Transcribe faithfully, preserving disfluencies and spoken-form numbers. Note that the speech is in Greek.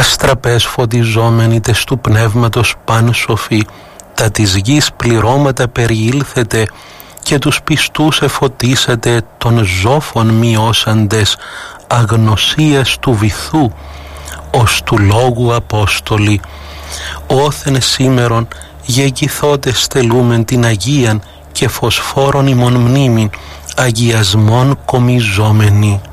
άστραπες φωτιζόμενοι τες του πνεύματος παν σοφοί, τα της γης πληρώματα περιήλθετε και τους πιστούς εφωτίσατε των ζώφων μειώσαντες αγνωσίας του βυθού, ως του λόγου Απόστολοι. Όθεν σήμερον γεγγυθότε στελούμεν την Αγίαν και φωσφόρων ημών μνήμην, αγιασμών κομιζόμενοι.